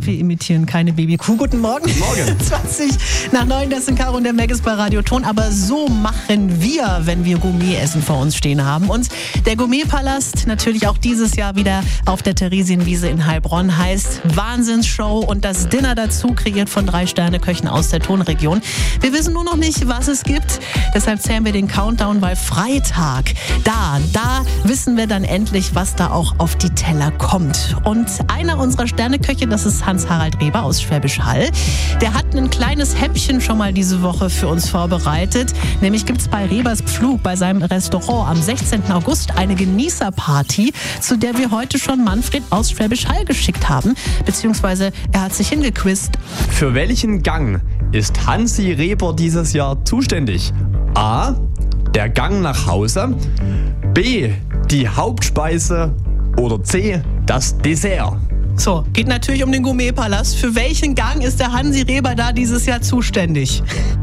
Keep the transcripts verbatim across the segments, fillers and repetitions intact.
wir imitieren keine Babykuh. Guten Morgen. Guten Morgen. zwanzig nach neun, das sind Caro und der Maggis bei Radio Ton. Aber so machen wir, wenn wir Gourmet-Essen vor uns stehen haben. Und der Gourmetpalast, natürlich auch dieses Jahr wieder auf der Theresienwiese in Heilbronn, heißt Wahnsinnsshow und das Dinner dazu, kreiert von drei Sterne-Köchen aus der Tonregion. Wir wissen nur noch nicht, was es gibt. Deshalb zählen wir den Countdown, weil Freitag, da, da wissen wir dann endlich, was da auch auf die Teller kommt. Und einer unserer Sterneköche, das ist Hans-Harald Reber aus Schwäbisch Hall, der hat ein kleines Häppchen schon mal diese Woche für uns vorbereitet. Nämlich gibt es bei Rebers Pflug, bei seinem Restaurant am sechzehnten August eine Genießerparty, zu der wir heute schon Manfred aus Schwäbisch Hall geschickt haben. Beziehungsweise er hat sich hingequizt. Für welchen Gang ist Hansi Reber dieses Jahr zuständig? A. Der Gang nach Hause. B. Die Hauptspeise. Oder C. Das Dessert. So, geht natürlich um den Gourmetpalast. Für welchen Gang ist der Hansi Reber da dieses Jahr zuständig?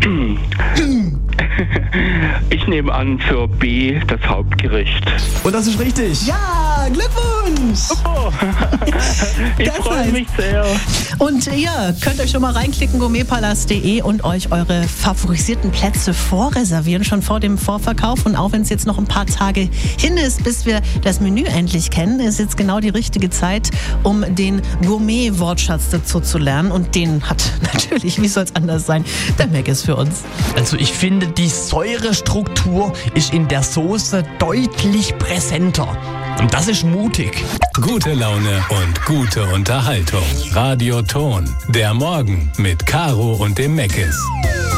Ich nehme an für B, das Hauptgericht. Und das ist richtig. Ja, Glückwunsch! Oh, ich Das freue heißt- mich sehr. Und ihr könnt euch schon mal reinklicken, gourmetpalast punkt de, und euch eure favorisierten Plätze vorreservieren, schon vor dem Vorverkauf. Und auch wenn es jetzt noch ein paar Tage hin ist, bis wir das Menü endlich kennen, ist jetzt genau die richtige Zeit, um den Gourmet-Wortschatz dazu zu lernen. Und den hat natürlich, wie soll es anders sein, der Maggis für uns. Also ich finde, die Säurestruktur ist in der Soße deutlich präsenter. Und das ist mutig. Gute Laune und gute Unterhaltung. Radio Ton. Der Morgen mit Caro und dem Maggis.